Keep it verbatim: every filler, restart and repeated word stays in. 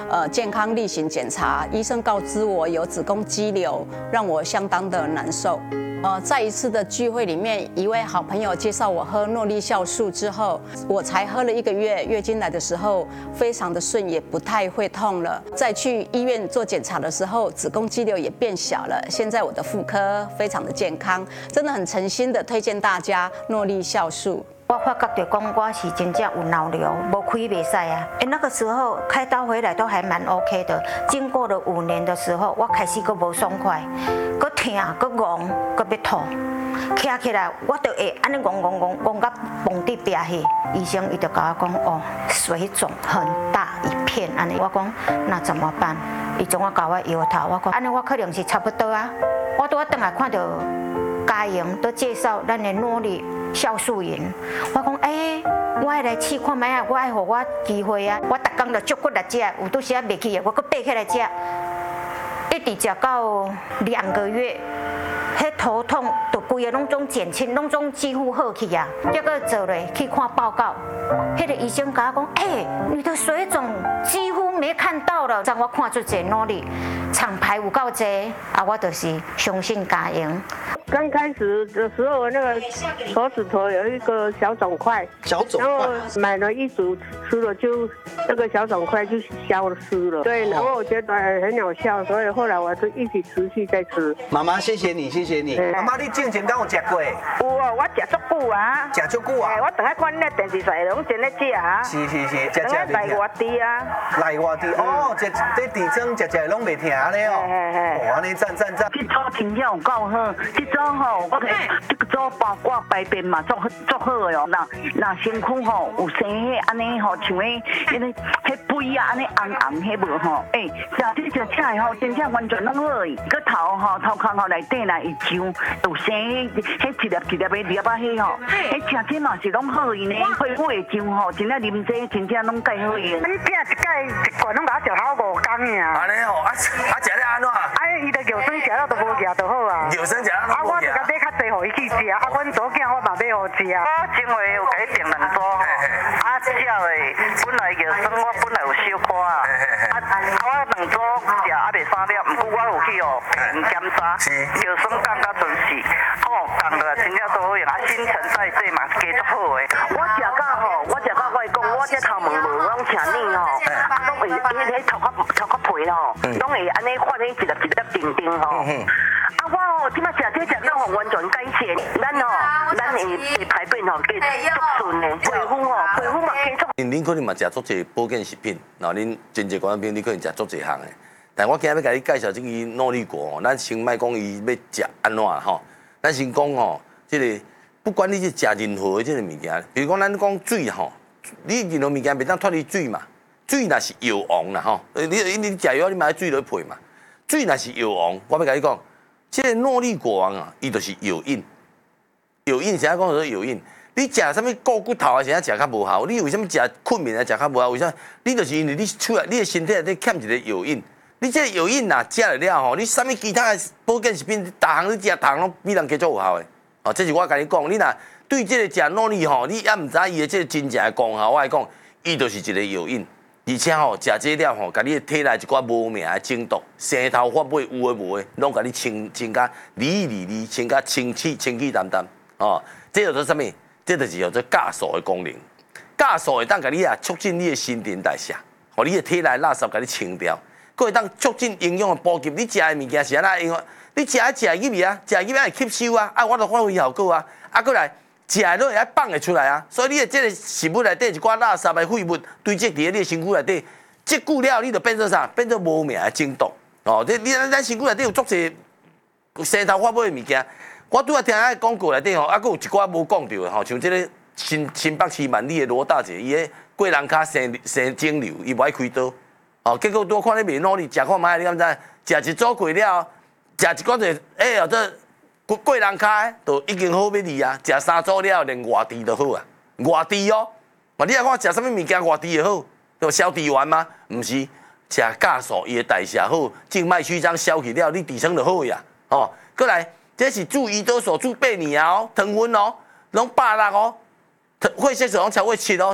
呃健康例行检查，医生告知我有子宫肌瘤，让我相当的难受。呃，在一次的聚会里面，一位好朋友介绍我喝诺丽酵素之后，我才喝了一个月，月经来的时候非常的顺，也不太会痛了。再去医院做检查的时候，子宫肌瘤也变小了。现在我的妇科非常的健康，真的很诚心的推荐大家诺丽酵素。 我发觉到讲我是真正有脑瘤，无开袂使啊。哎，那个时候开刀回来都还蛮 OK 的。经过了五年的时候，我开始佫无爽快，佫痛，佫戆，佫要吐。起起来，我就会安尼戆戆戆戆到崩地壁去。医生伊就甲我讲，哦，水肿很大一片，安尼。我讲那怎么办？伊总我甲我摇头，我讲安尼我可能是差不多啊。我拄仔转来看到家营都介绍咱的诺丽酵素饮，我讲哎、欸，我爱来试看卖啊，我爱互我机会啊。我逐工就足骨来食，有拄时啊袂去的，我搁爬起来食，一直食到两个月。迄头痛，就规个拢总减轻，拢总几乎好去啊。结果做咧去看报告，迄个医生甲我讲，哎、欸，你的水肿几乎没看到了。让我看出这诺丽厂牌有够济，啊，我就是相信家营。 刚开始的时候，那个手指头有一个小肿块， 小肿块， 然后买了一组吃了就那个小肿块就消失了。对，然后我觉得很有效，所以后来我就一直持续在吃。 妈妈，谢谢你，谢谢你。妈妈，你之前敢有食过？ 有啊，我食足久啊。 食足久啊？ 我等下看那电视台拢真咧食啊。 是是是，食食来外地啊。 来外地哦，这这地方食食拢袂停咧哦。哦，安尼赞赞赞。 这组真正有够好，这组吼，我这个组包括排便嘛，足足好的哦。那那身躯吼有生迄安尼吼，像迄迄个迄肥啊，安尼红红迄无吼，诶，食这食起来吼，真正完全拢好诶。个头吼头壳吼内底啦，伊像有生迄迄一粒一粒的粒啊迄吼，迄食这嘛是拢好伊呢。恢复会上吼，真正啉这真正拢介好伊。 你拼一盖一罐拢甲我食头五工呀。 安尼哦，啊啊食了安怎？ 啊，伊的药水食了都无食就好啊。 药水食了啊，我就甲买较济，互伊去食。啊，阮左囝我嘛买互食。我前回有甲伊订两组，啊，食的本来药水我本来有小可啊，啊，我两组食啊袂三粒，毋过我有去哦病检查，药水降到准时，哦，降落真正都好用，啊，新陈代谢嘛加足好诶。 我食到吼，我食到我讲，我这头毛毛拢请你吼，啊，拢会迄迄头壳头壳皮吼，拢会安尼发迄一粒一粒定定吼。啊，我吼即摆食这食到吼完全改善，咱吼咱会会排便吼加足顺的，皮肤吼皮肤嘛加足。 恁可能嘛食足侪保健食品，然后恁真济观众朋友你可能食足侪项的，但我今日要甲你介绍这个诺丽果哦，咱先莫讲伊要食安怎吼，咱先讲吼，这个不管你是食任何的这个物件，比如讲咱讲水吼，你任何物件袂当脱离水嘛，水若是药王啦吼，你你你食药你嘛要水落配嘛，水若是药王，我要甲你讲，这个诺丽果王啊，伊就是药引，药引现在讲做药引。你食啥物固骨头啊？是啊，食较无效。你为什么食困眠啊？食较无效？为啥？你就是因为你出来，你的身体内底欠一个药引。你这个药引呐，食了了吼，你啥物其他的保健食品，逐项你食，逐项拢比人加足有效的。哦，这是我甲你讲，你若对这个食诺丽吼，你也毋知伊的这个真正的功效，我来讲，伊就是一个药引。而且吼，食这了吼，甲你的体内一寡无名的症毒、生头发尾有诶无诶，拢甲你清清甲理理理，清甲清气清气淡淡。哦，这叫做啥物？这就是叫做酵素的功能，酵素会当甲你啊促进你的新陈代谢，互你的体内垃圾甲你清掉，佫会当促进营养的补给。你食的物件是安那用？你食啊食入去啊，食入去会吸收啊，啊我就发挥效果啊，啊佫来食的都会爱放会出来啊。所以你的这个食物内底一寡垃圾的废物堆积伫你的身躯内底，积久了你就变做啥？变做无名的症毒哦。你你咱身躯内底有足侪生头发尾的物件。我拄仔听迄广告内底吼，啊，佫有一寡无讲到的吼，像即个新新北市万里的罗大姐，伊个过人骹生生肿瘤，伊无爱开刀，哦，结果拄看你袂努力，食看卖，你敢知？食一组过了，食一寡就哎哦，这过过人骹都已经好要离啊，食三组了，连外地都好啊，外地哦，嘛你来看食啥物物件外地也好，就消地丸吗？毋是，食酵素，伊的代谢好，静脉曲张消去了，你底层就好呀，哦，过来。这是住胰岛素住八年啊哦，糖分哦，拢百六哦，血色素拢超过七哦，